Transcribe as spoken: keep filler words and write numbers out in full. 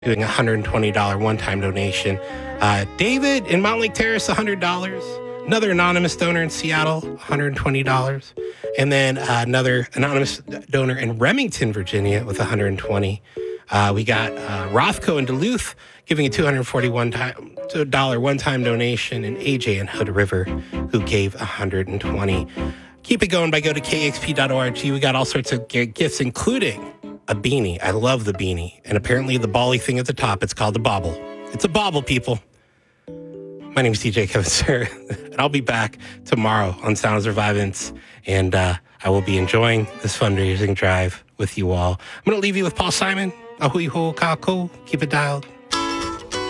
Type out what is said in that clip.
doing a one hundred twenty dollars one-time donation. Uh, David in Mount Lake Terrace, one hundred dollars. Another anonymous donor in Seattle, one hundred twenty dollars. And then uh, another anonymous donor in Remington, Virginia with one hundred twenty dollars. Uh, we got uh, Rothko in Duluth giving a two hundred forty-one dollars one-time donation, and A J in Hood River who gave one hundred twenty dollars. Keep it going by go to K X P dot org. We got all sorts of gifts, including a beanie. I love the beanie. And apparently the bally thing at the top, it's called a bobble. It's a bobble, people. My name is D J Kevin Sir, and I'll be back tomorrow on Sounds of Revivance, and uh, I will be enjoying this fundraising drive with you all. I'm going to leave you with Paul Simon. Ahui ho kako. Keep it dialed.